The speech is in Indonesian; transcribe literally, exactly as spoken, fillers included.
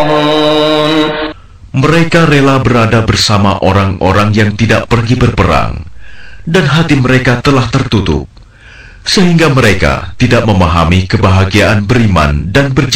Mereka rela berada bersama orang-orang yang tidak pergi berperang, dan hati mereka telah tertutup, sehingga mereka tidak memahami kebahagiaan beriman dan berjihad.